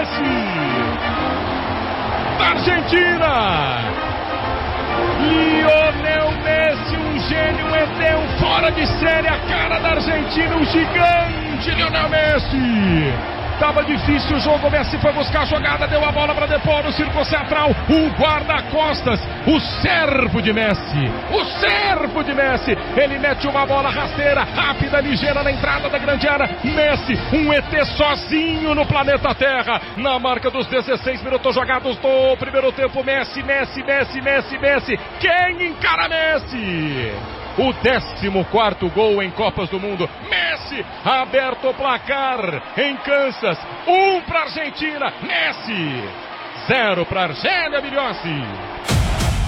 Messi, da Argentina. Lionel Messi, um gênio, um ET, um fora de série, a cara da Argentina, um gigante, Lionel Messi. Tava difícil o jogo, Messi foi buscar a jogada, deu a bola para depor no círculo central, o guarda-costas, o servo de Messi, ele mete uma bola rasteira, rápida, ligeira na entrada da grande área, Messi, um ET sozinho no planeta Terra, na marca dos 16 minutos jogados do primeiro tempo, Messi, quem encara Messi? O 14º gol em Copas do Mundo. Messi, aberto o placar em Kansas. 1 para a Argentina. Messi, 0 para a Argélia Milhossi.